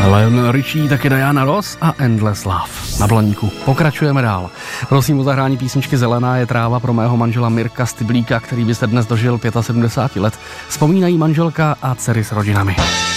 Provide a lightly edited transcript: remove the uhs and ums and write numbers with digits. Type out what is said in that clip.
Lionel Richie, taky Diana Ross a Endless Love. Na Blaníku pokračujeme dál. Prosím o zahrání písničky Zelená je tráva pro mého manžela Mirka Styblíka, který by se dnes dožil 75 let. Vzpomínají manželka a dcery s rodinami.